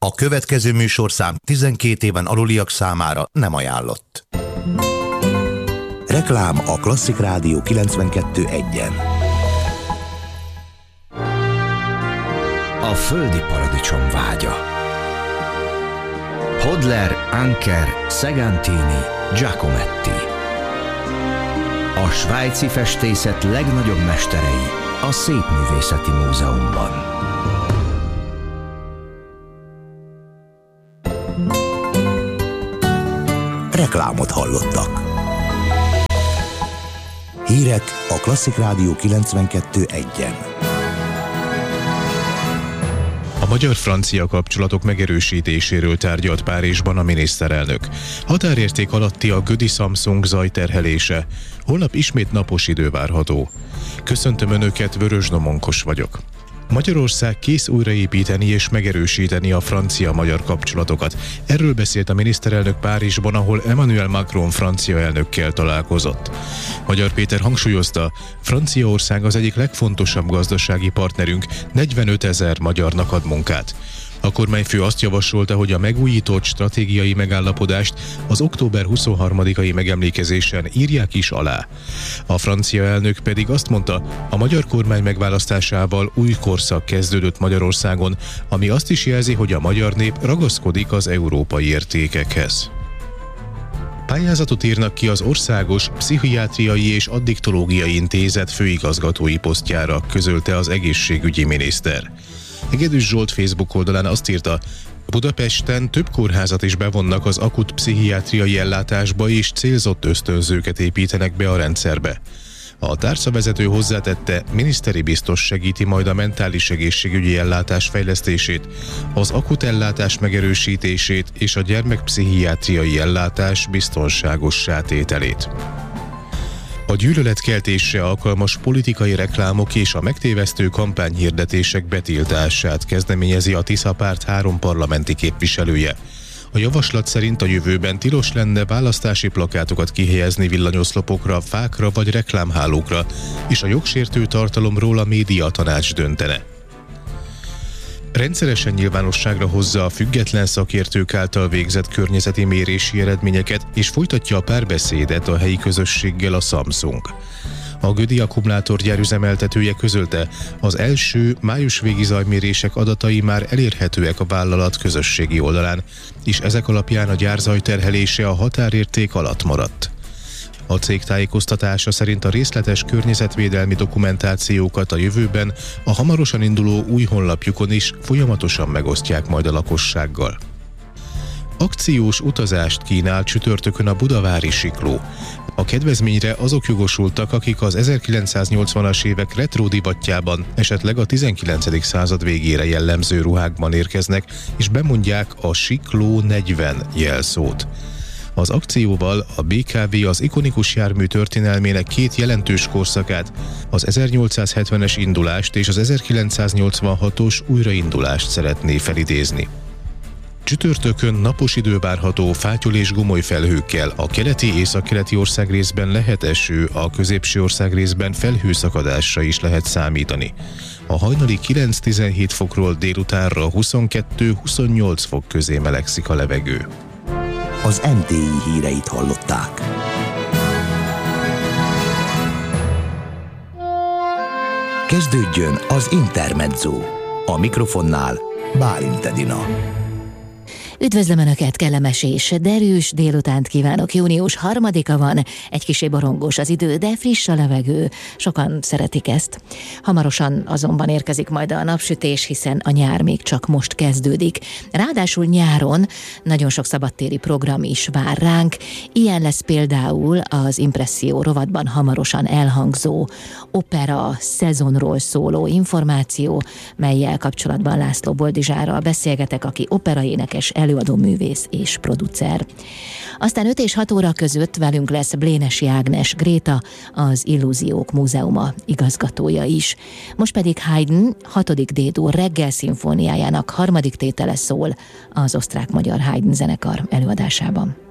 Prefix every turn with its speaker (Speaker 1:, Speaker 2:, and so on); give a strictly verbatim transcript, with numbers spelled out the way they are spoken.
Speaker 1: A következő műsorszám tizenkét éven aluliak számára nem ajánlott. Reklám a Klasszik Rádió kilencvenkettő egyen.
Speaker 2: A földi paradicsom vágya. Hodler, Anker, Segantini, Giacometti. A svájci festészet legnagyobb mesterei a Szépművészeti Múzeumban.
Speaker 1: Reklámot hallottak. Hírek a Klasszik Rádió kilencvenkettő egyen.
Speaker 3: A magyar-francia kapcsolatok megerősítéséről tárgyalt Párizsban a miniszterelnök. Határérték alatti a Gödi Samsung zajterhelése. Holnap ismét napos idő várható. Köszöntöm Önöket, Vörös Domonkos vagyok. Magyarország kész újraépíteni és megerősíteni a francia-magyar kapcsolatokat. Erről beszélt a miniszterelnök Párizsban, ahol Emmanuel Macron francia elnökkel találkozott. Magyar Péter hangsúlyozta, Franciaország az egyik legfontosabb gazdasági partnerünk, negyvenötezer magyarnak ad munkát. A kormányfő azt javasolta, hogy a megújított stratégiai megállapodást az október huszonharmadikai megemlékezésen írják is alá. A francia elnök pedig azt mondta, a magyar kormány megválasztásával új korszak kezdődött Magyarországon, ami azt is jelzi, hogy a magyar nép ragaszkodik az európai értékekhez. Pályázatot írnak ki az Országos Pszichiátriai és Addiktológiai Intézet főigazgatói posztjára, közölte az egészségügyi miniszter. Egedűs Zsolt Facebook oldalán azt írta, Budapesten több kórházat is bevonnak az akut pszichiátriai ellátásba és célzott ösztönzőket építenek be a rendszerbe. A tárcavezető hozzátette, miniszteri biztos segíti majd a mentális egészségügyi ellátás fejlesztését, az akut ellátás megerősítését és a gyermekpszichiátriai ellátás biztonságossá tételét. A gyűlöletkeltésre alkalmas politikai reklámok és a megtévesztő kampányhirdetések betiltását kezdeményezi a Tisza Párt három parlamenti képviselője. A javaslat szerint a jövőben tilos lenne választási plakátokat kihelyezni villanyoszlopokra, fákra vagy reklámhálókra, és a jogsértő tartalomról a médiatanács döntene. Rendszeresen nyilvánosságra hozza a független szakértők által végzett környezeti mérési eredményeket, és folytatja a párbeszédet a helyi közösséggel a Samsung. A Gödi akkumulátorgyár üzemeltetője közölte, az első május végi zajmérések adatai már elérhetőek a vállalat közösségi oldalán, és ezek alapján a gyár zajterhelése a határérték alatt maradt. A cég tájékoztatása szerint a részletes környezetvédelmi dokumentációkat a jövőben a hamarosan induló új honlapjukon is folyamatosan megosztják majd a lakossággal. Akciós utazást kínál csütörtökön a budavári sikló. A kedvezményre azok jogosultak, akik az ezerkilencszáznyolcvanas évek retro divatjában, esetleg a tizenkilencedik század végére jellemző ruhákban érkeznek, és bemondják a Sikló negyven jelszót. Az akcióval a bé ká vé az ikonikus jármű történelmének két jelentős korszakát, az ezernyolcszázhetvenes indulást és az ezerkilencszáznyolcvanhatos újraindulást szeretné felidézni. Csütörtökön napos idő várható fátyol és gomoly felhőkkel, a keleti északkeleti országrészben lehet eső, a középső országrészben felhőszakadásra is lehet számítani. A hajnali kilenc-tizenhét fokról délutánra huszonkettő-huszonnyolc fok közé melegszik a levegő.
Speaker 1: Az em té i híreit hallották. Kezdődjön az Intermezzo. A mikrofonnál Bálint Edina.
Speaker 4: Üdvözlöm Önöket, kellemes és derűs délutánt kívánok. Június harmadika van, egy kissé borongós az idő, de friss a levegő. Sokan szeretik ezt. Hamarosan azonban érkezik majd a napsütés, hiszen a nyár még csak most kezdődik. Ráadásul nyáron nagyon sok szabadtéri program is vár ránk. Ilyen lesz például az Impresszió rovatban hamarosan elhangzó opera szezonról szóló információ, mellyel kapcsolatban László Boldizsárral beszélgetek, aki operaénekes, előadó művész és producer. Aztán öt és hat óra között velünk lesz Blénesi Ágnes Gréta, az Illúziók Múzeuma igazgatója is. Most pedig Haydn hatodik D-dur reggel szimfóniájának harmadik tétele szól az osztrák-magyar Haydn zenekar előadásában.